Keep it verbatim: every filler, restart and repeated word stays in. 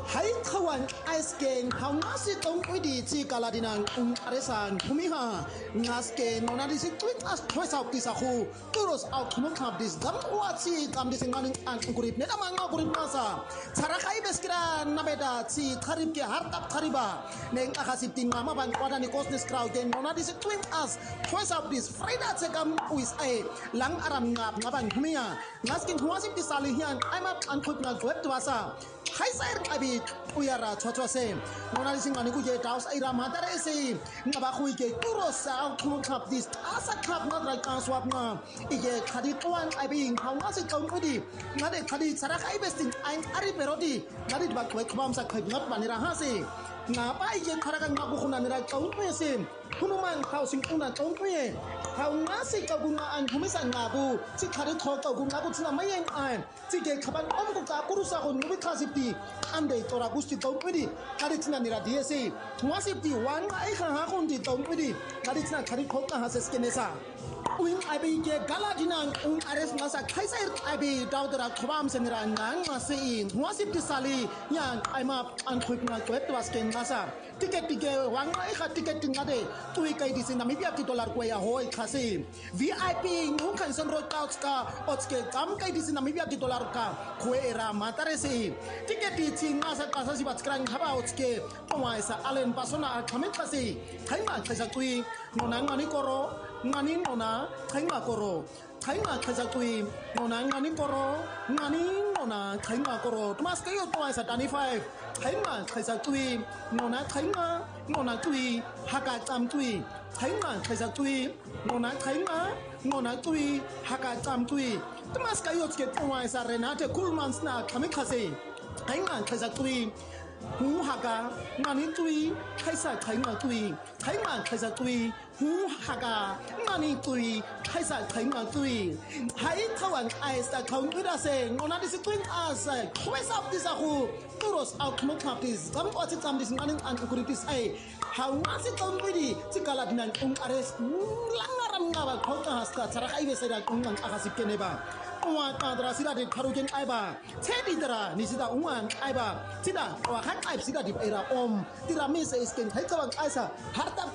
Hai kawan ice game how nasi tong wedi ci kaladinang ung aresan humiha ngaske nona disi twin as choice out disahu terus out kumuk hab dis dam watsi dam disingaling ang kurip ne damang kurip masa cara kai beskira nabeda ci karib ke hartap kariba neng akasip tin mama ban kwada ni cosnes crowd den nona disi twin as choice out dis frida cekam uis ai lang aram ngap ngaban humiha ngaskin huasip disalihian aimat ang kuip na web tuasa Hai sair abi uyara chocho se nona dising ani ku je daus ai ramata re se ngaba khu ke turo sa khu khap dis asa khap na ra ka swap na ige khadi tuan abi khau na se tong udi ngade khadi sara kai besting ai ari perodi ngadi ba khoi kham sa khoi ngat banira ha se ngapa ige khara kan ngabu khuna nira tong pe se hunuman khau sing una tong pe khau na se ka bunga an humisan ngabu si khadi tho ka bunga bu china mayeng ai si ge khaban om ku ka kurusa ko nubi khasipti ande tora gusti tong pedi khadi china nira dsc wasipti wan ai kha ha kon di tong pedi khadi china khadi khok ka ha se skenesa uin abi ge galadinang un ares ngasa khaisai abi daudra khobam senira nang mase in wasipti sali yang aima an khuk na kwet was ken ngasa ticket tige wang ai kha ticket ngade tui kai di sin namibia ti dollar ko ya hoi khasi vip ngung kan sen ro couch ka otske kam kai di sin namibia ti dollar ka khoera matare se ticket ti chin ngasa ka sa si bat krang haba otske pawai sa alen pasona khamet khasi khaima khaisa tui nonang ani koro ngani nona khaima koro khaima khaisa tui nonang ngani koro ngani nona khaima koro tumas kayo pawai sa twenty-five khaima khaisa tui nona khaima nona tui haka cham tui khaima khaisa tui nona khaima nona tui haka cham tui tumas kayo ke pawai sa renate kulmans na khamik khase khaima khaisa tui hu haka ngani tui khaisa khaima tui khaima khaisa tui hu haka ngani tui khaisa khaima tui hai thawan aista khong ida se ngona disi twin as khoisa disa hu turos out khmok dis kam oti tam dis ngani an kuritis ai how nasi tom bidi tikala dinan ung ares langaram ngaba khota haska chara kai besera kungang akasip keneba wa kadra sida de tharujen aiba chedi dara ni sida ungan aiba sida wa khat aib sida di era om tira mise skin hai kawang aisa harta